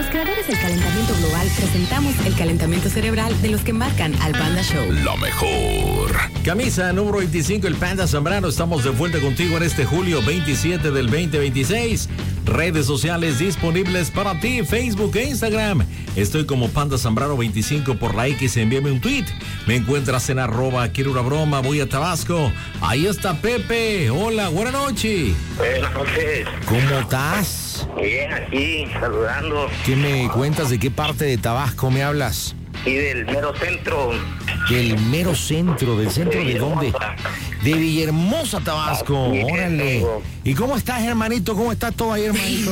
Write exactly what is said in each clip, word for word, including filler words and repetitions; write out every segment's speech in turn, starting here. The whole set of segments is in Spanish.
creadores del calentamiento global presentamos el calentamiento cerebral de los que marcan al Panda Show. La mejor. Camisa número veinticinco, el Panda Zambrano. Estamos de vuelta contigo en este julio veintisiete del veinte veintiséis. Redes sociales disponibles para ti, Facebook e Instagram. Estoy como Panda Zambrano veinticinco por la X, envíame un tweet. Me encuentras en arroba, quiero una broma, voy a Tabasco. Ahí está Pepe. Hola, buenas noches. Buenas noches. ¿Cómo estás? Bien, aquí, saludando. ¿Qué me cuentas? ¿De qué parte de Tabasco me hablas? Y del mero centro. Del mero centro, ¿del centro de, de dónde? De Villahermosa, Tabasco. Así órale. Es, ¿y cómo estás, hermanito? ¿Cómo está todo ahí, hermanito?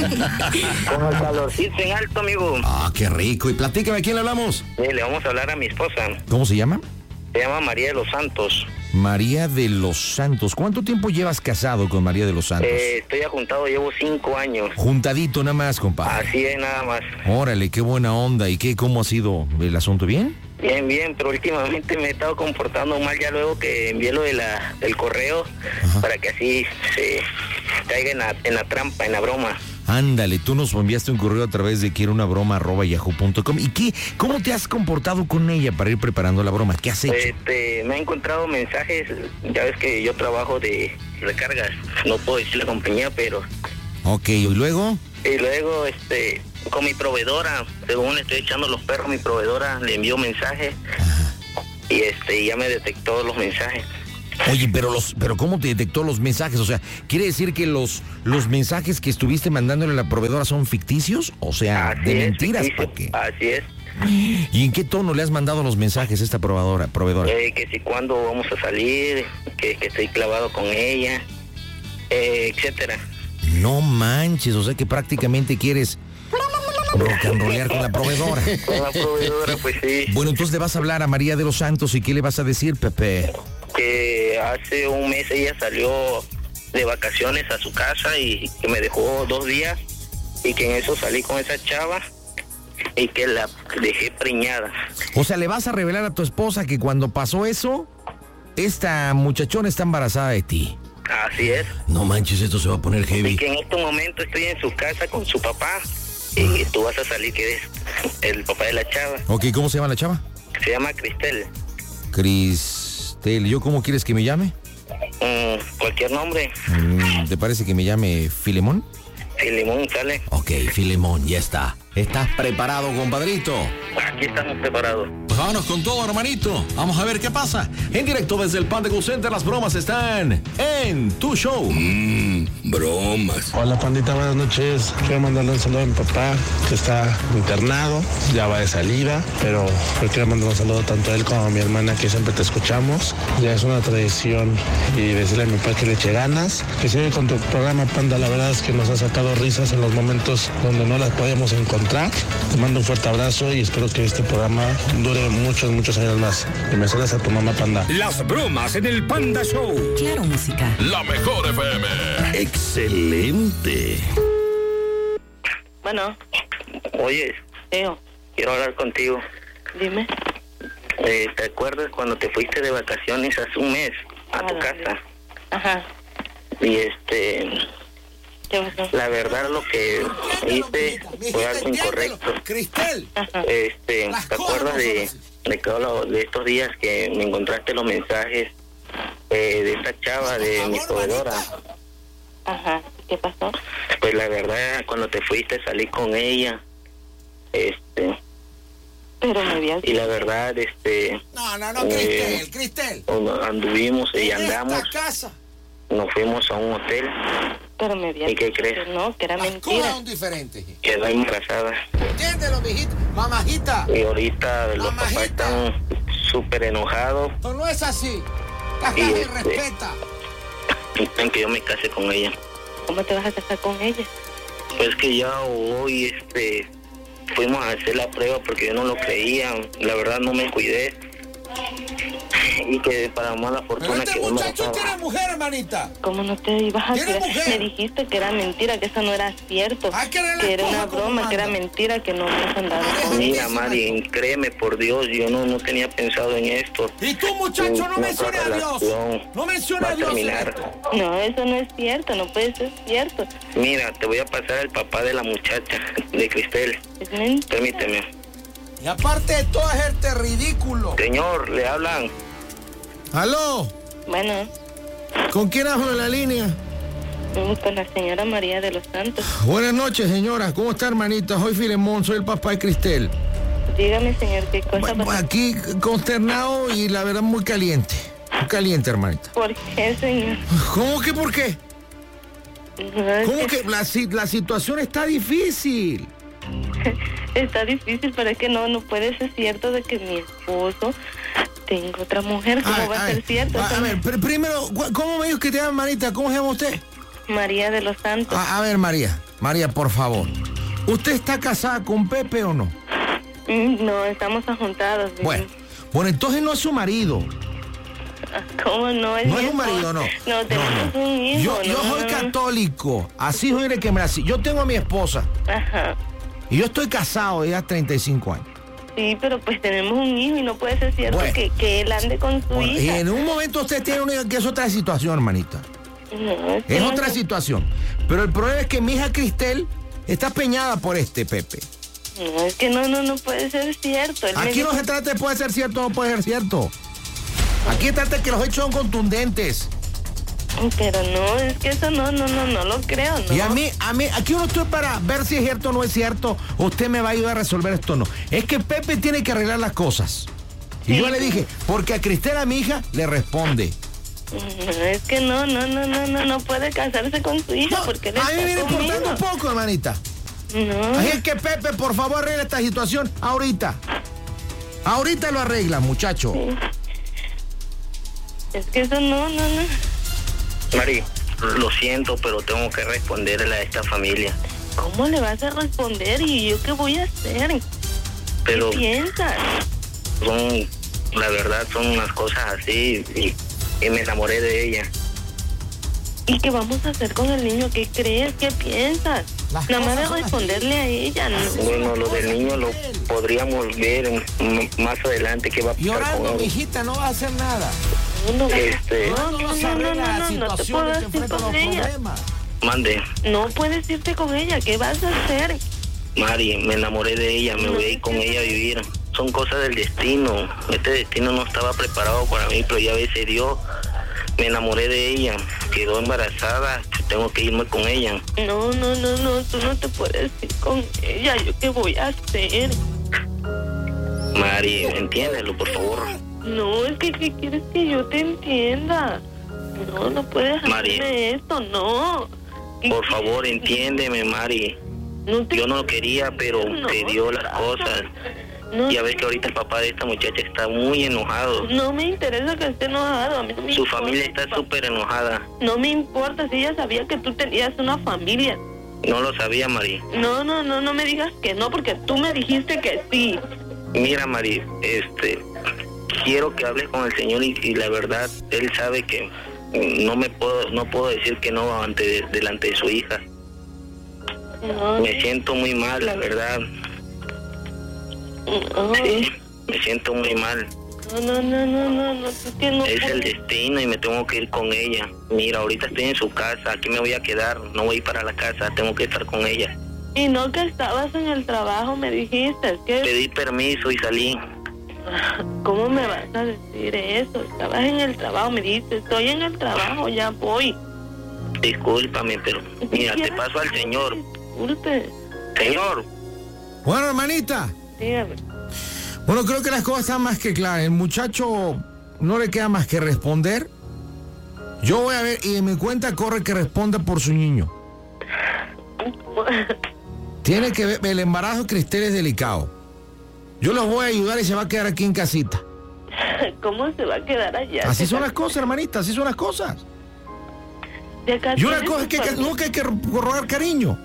Con el calorcito en alto, amigo. Ah, qué rico. Y platícame, ¿a quién le hablamos? Sí, le vamos a hablar a mi esposa. ¿Cómo se llama? Se llama María de los Santos. María de los Santos. ¿Cuánto tiempo llevas casado con María de los Santos? Eh, estoy ajuntado, llevo cinco años. Juntadito nada más, compadre. Así es, nada más. Órale, qué buena onda. ¿Y qué, cómo ha sido el asunto? ¿Bien? Bien, bien, pero últimamente me he estado comportando mal ya luego que envié lo de la, del correo. Ajá. Para que así se caiga en la, en la trampa, en la broma. Ándale, tú nos enviaste un correo a través de quiero una broma arroba yahoo punto com. ¿Y qué? ¿Cómo te has comportado con ella para ir preparando la broma? ¿Qué has hecho? Este, me ha encontrado mensajes, ya ves que yo trabajo de recargas, no puedo decir la compañía, pero... Ok, ¿y luego? Y luego, este, con mi proveedora, según estoy echando los perros, mi proveedora le envió mensajes. Ajá. Y este, ya me detectó los mensajes. Oye, pero los, pero ¿cómo te detectó los mensajes? O sea, ¿quiere decir que los, los mensajes que estuviste mandándole a la proveedora son ficticios? O sea, así de es, mentiras, ¿para qué? Así es. ¿Y en qué tono le has mandado los mensajes a esta proveedora? proveedora? Eh, que si cuándo vamos a salir, que, que estoy clavado con ella, eh, etcétera. No manches, o sea que prácticamente quieres rock and rollear con la proveedora. Con la proveedora, pues sí. Bueno, entonces le vas a hablar a María de los Santos y ¿qué le vas a decir, Pepe? Que hace un mes ella salió de vacaciones a su casa y que me dejó dos días y que en eso salí con esa chava y que la dejé preñada. O sea, le vas a revelar a tu esposa que cuando pasó eso, esta muchachona está embarazada de ti. Así es. No manches, esto se va a poner heavy. Y que en este momento estoy en su casa con su papá y tú vas a salir que eres el papá de la chava. Ok, ¿cómo se llama la chava? Se llama Cristel. Cristel, ¿yo cómo quieres que me llame? Mm, cualquier nombre. Mm, ¿Te parece que me llame Filemón? Filemón, sale. Ok, Filemón, ya está. ¿Estás preparado, compadrito? Aquí estamos preparados. Pues vámonos con todo, hermanito. Vamos a ver qué pasa. En directo desde el Panda Go Center, las bromas están en tu show. Mmm, bromas. Hola, pandita, buenas noches. Quiero mandarle un saludo a mi papá, que está internado, ya va de salida, pero yo quiero mandar un saludo tanto a él como a mi hermana, que siempre te escuchamos. Ya es una tradición, y decirle a mi papá que le eche ganas, que sigue con tu programa, Panda. La verdad es que nos ha sacado risas en los momentos donde no las podíamos encontrar. Te mando un fuerte abrazo y espero que este programa dure muchos, muchos años más. Y me saludas a tu mamá, Panda. Las bromas en el Panda Show. Claro, música. La mejor F M. Excelente. Bueno. Oye, Eo. quiero hablar contigo. Dime. Eh, ¿Te acuerdas cuando te fuiste de vacaciones hace un mes a ah, tu casa? Ajá. Y este... ¿Qué pasó? La verdad lo que hice fue algo incorrecto. Cristel. Este, ¿te acuerdas de, de, que hablo de estos días que me encontraste los mensajes eh, de esta chava, de mi proveedora? Ajá. ¿Qué pasó? Pues la verdad, cuando te fuiste salí con ella. Este... Pero me habías... Y la verdad, este... No, no, no, Cristel, eh, Cristel. Anduvimos y andamos. Casa. Nos fuimos a un hotel. Pero me habías... ¿Y qué crees? No, que era Las mentira. cosas son diferentes. Quedó embarazada. Entiéndelo, mijito. Mamajita. Y ahorita los Mamajita. papás están súper enojados. Esto no es así. La Y casa este- respeta. Y quieren que yo me case con ella. ¿Cómo te vas a casar con ella? Pues que ya hoy, este... Fuimos a hacer la prueba porque yo no lo creía. La verdad no me cuidé. y que para mala Pero fortuna este que no me muchacho dejaba. tiene mujer, hermanita. ¿Cómo no te ibas a ¿Tiene creer? mujer? Me dijiste que era mentira, que eso no era cierto. Hay que ver la Que era cosa una como broma, que era manda. mentira, que no me andaba María, con Mira, Mari, créeme por Dios, yo no, no tenía pensado en esto. Y tú, muchacho, no Una mencione a Dios. relación No mencione va a a Dios en terminar. esto. No, eso no es cierto, no puede ser cierto. Mira, te voy a pasar al papá de la muchacha, de Cristel. Es mentira. Permíteme. Y aparte de todo es este ridículo. Señor, le hablan. ¿Aló? Bueno, ¿Con quién hablo en la línea? mm, con la señora María de los Santos. Buenas noches, señora. ¿Cómo está, hermanita? Soy Filemón, soy el papá de Cristel. Dígame, señor, ¿qué cosa Bueno, pasó? aquí consternado y la verdad muy caliente. Muy caliente, hermanita. ¿Por qué, señor? ¿Cómo que por qué? No, es ¿Cómo que la, si- la situación está difícil? Está difícil, pero es que no, no puede ser cierto de que mi esposo tenga otra mujer. ¿Cómo A- va a, a ser ver, cierto? A, a ver, pr- primero, cu- ¿cómo me dijo que te llama, hermanita? ¿Cómo se llama usted? María de los Santos. A, a ver, María. María, por favor. ¿Usted está casada con Pepe o no? Mm, No, estamos ajuntados. ¿sí? Bueno, bueno, entonces no es su marido. ¿Cómo no? No es mi un marido, no. esposo. No, tenemos no. un hijo. Yo, yo no, soy no, no. católico. Así soy de que me la... Yo tengo a mi esposa. Ajá. Y yo estoy casado ya treinta y cinco años. Sí, pero pues tenemos un hijo y no puede ser cierto Bueno. que, que él ande con su Bueno, y hija. en un momento usted tiene una hija que es otra situación, hermanita. No, es que Es no, otra no. situación. Pero el problema es que mi hija Cristel está peñada por este Pepe. No, es que no, no, no puede ser cierto. Él me Aquí no dijo- se trata de puede ser cierto o no puede ser cierto. Aquí se trata de que los hechos son contundentes. Pero no, es que eso no, no, no, no lo creo, ¿no? Y a mí, a mí, aquí yo no estoy para ver si es cierto o no es cierto. Usted me va a ayudar a resolver esto o no. Es que Pepe tiene que arreglar las cosas. Y Sí. yo le dije, porque a Cristel, mi hija, le responde. No, es que no, no, no, no, no, no puede casarse con su hija No, porque él a mí me está viene conmigo. importando un poco, hermanita. No, Así es que Pepe, por favor, arregla esta situación ahorita. Ahorita lo arregla, muchacho. es que eso no, no, no. Mari, lo siento, pero tengo que responderle a esta familia. ¿Cómo le vas a responder? ¿Y yo qué voy a hacer? Pero ¿Qué piensas? son, la verdad, son unas cosas así y, y me enamoré de ella. ¿Y qué vamos a hacer con el niño? ¿Qué crees? ¿Qué piensas? Las Nada más de cosas son responderle a ella, ¿no? Bueno, lo del niño lo podríamos ver m- más adelante qué va a pasar Llorando, con él. mijita, no va a hacer nada. No, no, Este, no, no, No se no, no, arregla no, la no, no te situación puedo y se ir enfrenta a los con ella. problemas. mande, No puedes irte con ella. ¿Qué vas a hacer? Mari, me enamoré de ella, me voy a ir con ella a vivir. Son cosas del destino. Este destino no estaba preparado para mí, pero ya ves, se dio. Me enamoré de ella, quedó embarazada, tengo que irme con ella. No, no, no, no, tú no te puedes ir con ella. ¿Yo qué voy a hacer? Mari, entiéndelo, por favor. No, es que ¿qué quieres que yo te entienda? No, no puedes Mari. hacerme esto, no. ¿Qué Por quieres? favor, entiéndeme, Mari. No te... Yo no lo quería, pero No, se dio las cosas. No, Ya ves que ahorita el papá de esta muchacha está muy enojado. no me interesa que esté enojado. A mí no me Su importa, familia está papá. súper enojada. No me importa si ella sabía que tú tenías una familia. No lo sabía, Mari. No, no, no, no me digas que no, porque tú me dijiste que sí. Mira, Mari, este, quiero que hables con el señor y, y la verdad, él sabe que mm, no me puedo, no puedo decir que no ante, delante de su hija. No, Me siento muy mal, la verdad. no, Sí, me siento muy mal. no, no, no, no, no, no, es que no Es el puedes. destino y me tengo que ir con ella. Mira, ahorita estoy en su casa, aquí me voy a quedar, no voy a ir para la casa, tengo que estar con ella. Y no que estabas en el trabajo, me dijiste, que Pedí permiso y salí. ¿cómo me vas a decir eso? Estabas en el trabajo, me dijiste, estoy en el trabajo, ya voy. Discúlpame, pero mira, te paso al señor. Disculpe, Señor, Bueno, hermanita. dígame. Bueno, creo que las cosas están más que claras. El muchacho no le queda más que responder. Yo voy a ver y en mi cuenta corre que responda por su niño. Tiene que ver, el embarazo de Cristel es delicado. Yo los voy a ayudar y se va a quedar aquí en casita. ¿Cómo se va a quedar allá? Así son las cosas, hermanita, así son las cosas. De acá Y una tienes cosa es que, tu que familia. nunca hay que rogar cariño.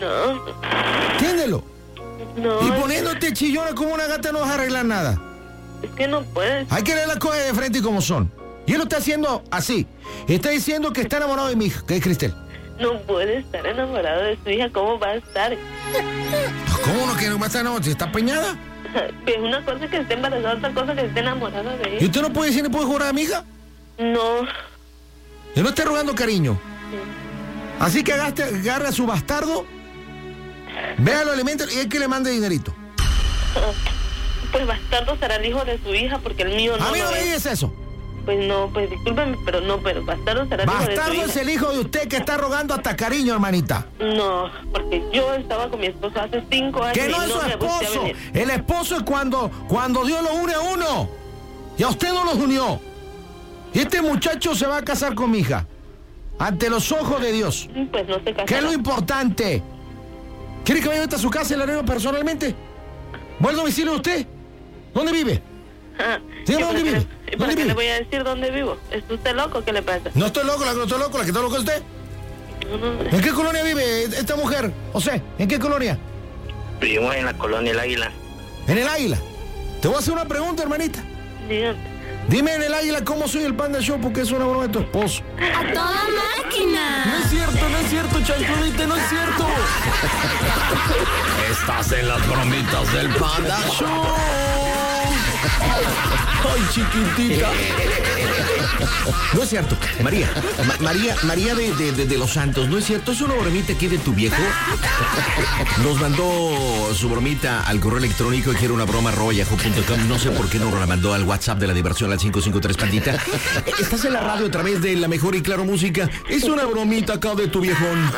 No, Entiéndelo. no. Y poniéndote chillona como una gata no vas a arreglar nada. Es que no puedes. Hay que leer las cosas de frente y como son. Y él lo está haciendo así. Está diciendo que está enamorado de mi hija, que es Cristel. No puede estar enamorado de su hija. ¿Cómo va a estar? ¿Cómo no que no va a estar enamorado? ¿Si está peñada? Es una cosa que esté embarazada, otra cosa que esté enamorada de ¿Y ella. usted no puede decir ni puede jurar a mi hija? No. Yo no estoy rogando cariño. Así que agaste, agarre a su bastardo, vea los alimentos y es que le mande dinerito. Pues bastardo será el hijo de su hija porque el mío no. A mí no lo me es. digas eso. Pues no, pues discúlpeme, pero no, pero bastardo será el hijo de su Bastardo hija. es el hijo de usted que está rogando hasta cariño, hermanita. No, porque yo estaba con mi esposo hace cinco años. Que no y es su me gusté esposo. venir. El esposo es cuando, cuando Dios los une a uno. Y a usted no los unió. Y este muchacho se va a casar con mi hija. Ante los ojos de Dios. Pues no se casará. ¿Qué es lo importante? ¿Quiere que vaya a su casa y la arreglo personalmente? ¿Voy al domicilio de usted? ¿Dónde vive? Ah, Dígame ¿y dónde para qué vive. le- ¿Y para ¿Dónde qué vive? le voy a decir dónde vivo? ¿Es usted loco? ¿Qué le pasa? No estoy loco, la que no estoy loco, la que está loco es usted. No, no, ¿En qué colonia vive esta mujer? O sea, ¿en qué colonia? Vivimos en la colonia El Águila. En el Águila. Te voy a hacer una pregunta, hermanita. dígame. Dime en el Águila cómo soy el Panda Show porque es una broma de tu esposo. ¡A toda máquina! No es cierto, no es cierto, chancludita, no es cierto. Estás en las bromitas del Panda Show. Ay, chiquitita. No es cierto, María, Ma- María, María de, de, de, de los Santos, no es cierto, es una bromita aquí de tu viejo. Nos mandó su bromita al correo electrónico que era una broma arroba yahoo punto com. No sé por qué no la mandó al WhatsApp de la diversión al cinco cinco tres Pandita. Estás en la radio a través de la mejor y claro música. Es una bromita acá de tu viejón.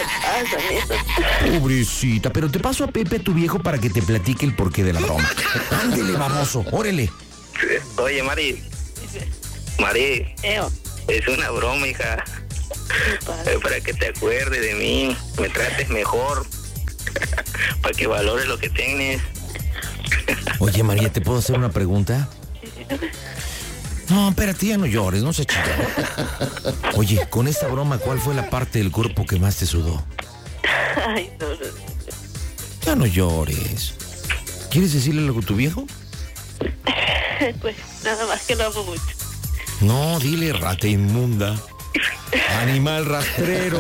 Pobrecita, pero te paso a Pepe, tu viejo, para que te platique el porqué de la broma. Ándele, baboso, órale. Oye, Mari. Mari, Eo. es una broma, hija. Eh, Para que te acuerdes de mí, me trates mejor. Para que valores lo que tienes. Oye, María, ¿te puedo hacer una pregunta? No, espérate, ya no llores, no se chica. Oye, con esta broma, ¿cuál fue la parte del cuerpo que más te sudó? Ay, no, no. Ya no llores. ¿Quieres decirle algo a tu viejo? Pues nada más que lo amo mucho. No, dile, rata inmunda. Animal rastrero.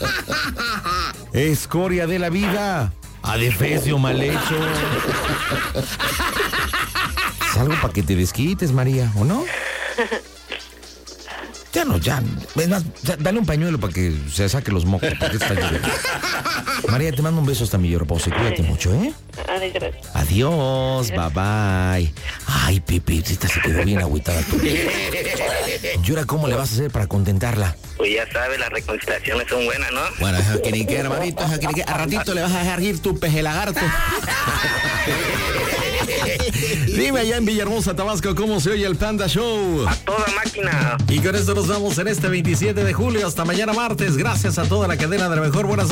Escoria de la vida. Adefesio mal hecho. Es algo para que te desquites, María, ¿o no? Ya no, ya. Es más, ya, dale un pañuelo para que se saque los mocos. Porque está llorando. María, te mando un beso hasta mi lloroposo. Cuídate mucho, ¿eh? Ay, gracias. Adiós, bye bye. Ay, Pepita, se quedó bien agüitada tú. ¿Y ahora cómo le vas a hacer para contentarla? Pues ya sabes, las reconciliaciones son buenas, ¿no? Bueno, es que ni que, hermanito, es que ni que. A ratito le vas a dejar ir tu peje lagarto. Dime allá en Villahermosa, Tabasco, cómo se oye el Panda Show. A toda máquina. Y con esto nos vamos en este veintisiete de julio. Hasta mañana martes. Gracias a toda la cadena de la mejor. Buenas